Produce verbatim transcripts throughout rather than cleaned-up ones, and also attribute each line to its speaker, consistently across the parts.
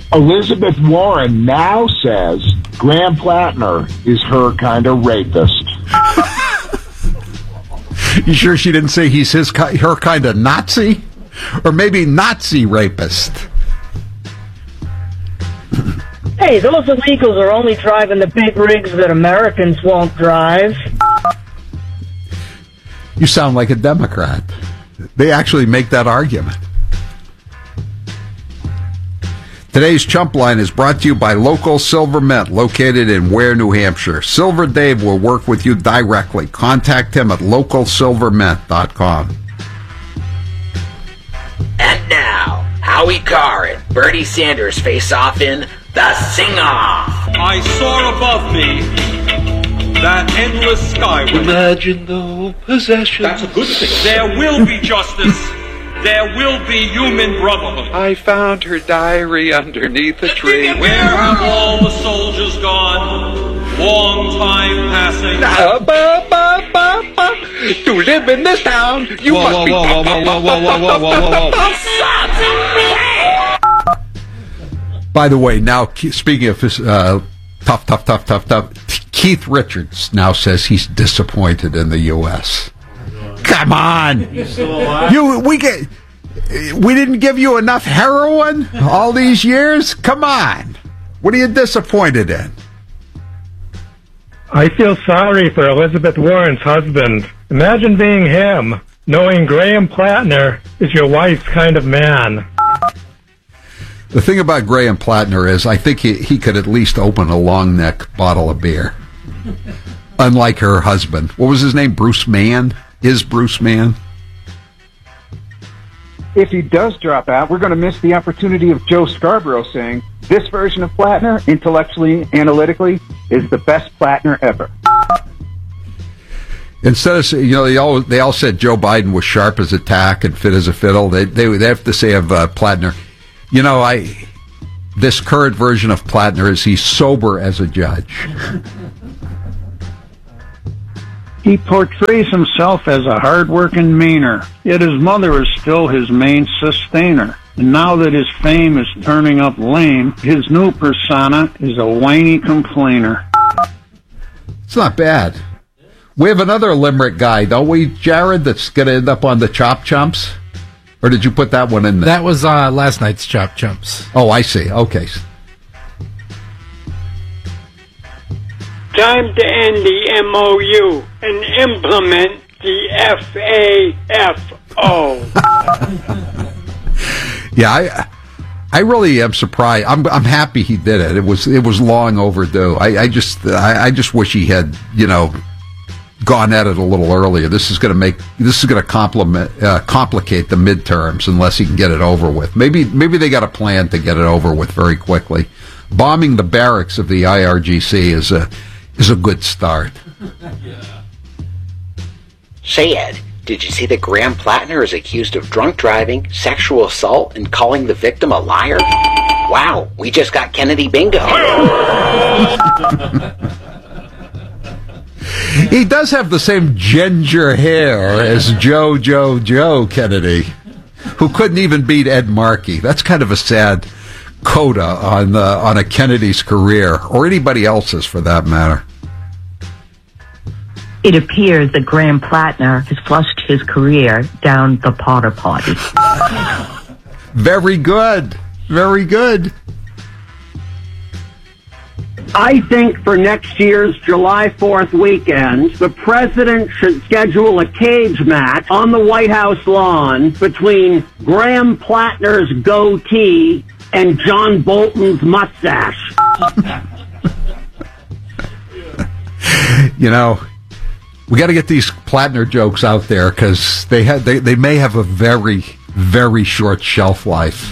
Speaker 1: Elizabeth Warren now says Graham Plattner is her kind of rapist.
Speaker 2: You sure she didn't say he's his her kind of Nazi? Or maybe Nazi rapist?
Speaker 3: Hey, those illegals are only driving the big rigs that Americans won't drive.
Speaker 2: You sound like a Democrat. They actually make that argument. Today's Chump Line is brought to you by Local Silver Mint, located in Ware, New Hampshire. Silver Dave will work with you directly. Contact him at local silver mint dot com.
Speaker 4: And now, Howie Carr and Bernie Sanders face off in The Sing-Off.
Speaker 5: I saw above me that endless skyway.
Speaker 6: Imagine no possession.
Speaker 5: That's a good thing. There will be justice. There will be human brotherhood.
Speaker 6: I found her diary underneath a tree.
Speaker 5: Where have all the soldiers gone? Long time passing.
Speaker 6: Uh, ba, ba, ba, ba. To live in this town, you
Speaker 5: whoa,
Speaker 6: must
Speaker 5: whoa,
Speaker 6: be...
Speaker 5: Whoa, whoa, whoa, whoa, whoa, whoa, whoa, whoa, whoa.
Speaker 2: By the way, now, speaking of uh, tough, tough, tough, tough, tough, Keith Richards now says he's disappointed in the U S Come on, you we get we didn't give you enough heroin all these years. Come on, what are you disappointed in?
Speaker 7: I feel sorry for Elizabeth Warren's husband. Imagine being him, knowing Graham Plattner is your wife's kind of man.
Speaker 2: The thing about Graham Plattner is, I think he he could at least open a long neck bottle of beer, unlike her husband. What was his name? Bruce Mann. Is Bruce Mann?
Speaker 8: If he does drop out, we're going to miss the opportunity of Joe Scarborough saying, this version of Plattner, intellectually, analytically, is the best Plattner ever.
Speaker 2: Instead of, you know, they all, they all said Joe Biden was sharp as a tack and fit as a fiddle. They, they, they have to say of uh, Plattner, you know, I, this current version of Plattner is he's sober as a judge.
Speaker 9: He portrays himself as a hard-working meaner, yet his mother is still his main sustainer. And now that his fame is turning up lame, his new persona is a whiny complainer.
Speaker 2: It's not bad. We have another Limerick guy, don't we, Jared, that's going to end up on the Chop Chumps? Or did you put that one in there?
Speaker 10: That was uh, last night's Chop Chumps.
Speaker 2: Oh, I see. Okay.
Speaker 11: Time to end the M O U and implement the F A F O.
Speaker 2: Yeah, I, I really am surprised. I'm, I'm happy he did it. It was, it was long overdue. I, I just, I, I just wish he had, you know, gone at it a little earlier. This is going to make, this is going to complement, uh, complicate the midterms unless he can get it over with. Maybe, maybe they got a plan to get it over with very quickly. Bombing the barracks of the I R G C is a, is a good start.
Speaker 4: Yeah. Say, Ed, did you see that Graham Plattner is accused of drunk driving, sexual assault, and calling the victim a liar? Wow, we just got Kennedy bingo.
Speaker 2: He does have the same ginger hair as Joe, Joe, Joe Kennedy, who couldn't even beat Ed Markey. That's kind of a sad coda on uh, on a Kennedy's career, or anybody else's for that matter.
Speaker 12: It appears that Graham Plattner has flushed his career down the Potter Potty.
Speaker 2: Very good. Very good.
Speaker 13: I think for next year's July fourth weekend, the president should schedule a cage match on the White House lawn between Graham Plattner's goatee and John Bolton's mustache.
Speaker 2: You know, we got to get these Plattner jokes out there because they, ha- they they may have a very, very short shelf life.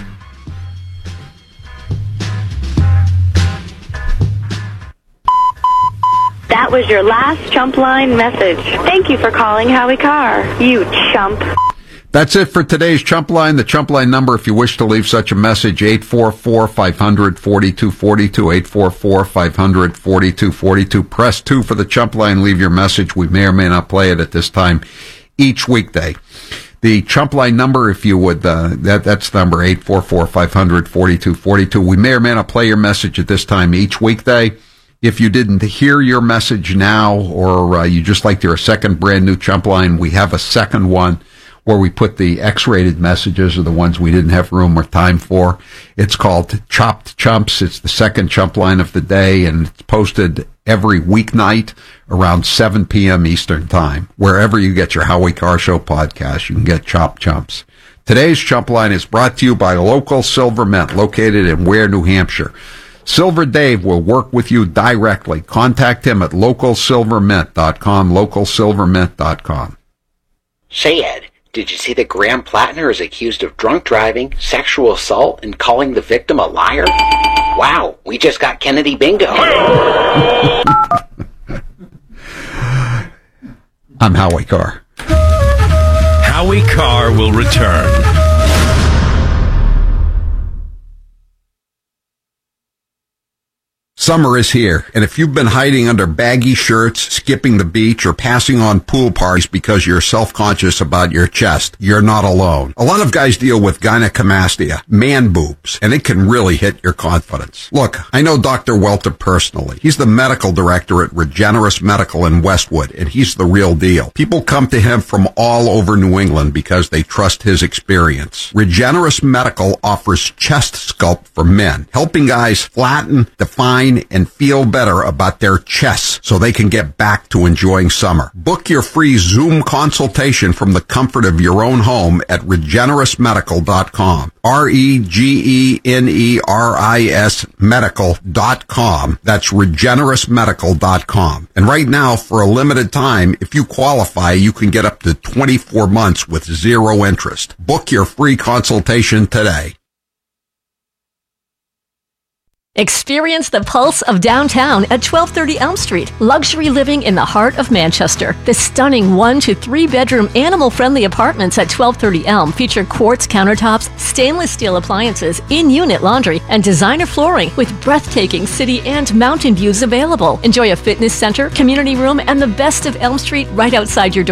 Speaker 14: That was your last Chump Line message. Thank you for calling Howie Carr, you chump.
Speaker 2: That's it for today's Chump Line. The Chump Line number, if you wish to leave such a message, eight four four, five hundred, forty-two forty-two, eight four four, five hundred, forty-two forty-two. Press two for the Chump Line. Leave your message. We may or may not play it at this time each weekday. The Chump Line number, if you would, uh, that that's the number, eight four four, five hundred, forty-two forty-two. We may or may not play your message at this time each weekday. If you didn't hear your message now, or uh, you just like to hear a second brand new Chump Line, we have a second one where we put the X-rated messages, or the ones we didn't have room or time for. It's called Chopped Chumps. It's the second Chump Line of the day, and it's posted every weeknight around seven p.m. Eastern Time. Wherever you get your Howie Carr Show podcast, you can get Chopped Chumps. Today's Chump Line is brought to you by Local Silver Mint, located in Ware, New Hampshire. Silver Dave will work with you directly. Contact him at local silver mint dot com, local silver mint dot com.
Speaker 4: Say, Ed, did you see that Graham Plattner is accused of drunk driving, sexual assault, and calling the victim a liar? Wow, we just got Kennedy bingo.
Speaker 2: I'm Howie Carr.
Speaker 15: Howie Carr will return.
Speaker 2: Summer is here, and if you've been hiding under baggy shirts, skipping the beach, or passing on pool parties because you're self-conscious about your chest, you're not alone. A lot of guys deal with gynecomastia, man boobs, and it can really hit your confidence. Look, I know Doctor Welter personally. He's the medical director at Regenerous Medical in Westwood, and he's the real deal. People come to him from all over New England because they trust his experience. Regenerous Medical offers chest sculpt for men, helping guys flatten, define, and feel better about their chests so they can get back to enjoying summer. Book your free Zoom consultation from the comfort of your own home at regenerous medical dot com. R E G E N E R I S medical dot com. That's regenerous medical dot com. And right now, for a limited time, if you qualify, you can get up to twenty-four months with zero interest. Book your free consultation today.
Speaker 16: Experience the pulse of downtown at twelve thirty Elm Street. Luxury living in the heart of Manchester. The stunning one to three bedroom animal-friendly apartments at twelve thirty Elm feature quartz countertops, stainless steel appliances, in-unit laundry, and designer flooring with breathtaking city and mountain views available. Enjoy a fitness center, community room, and the best of Elm Street right outside your door.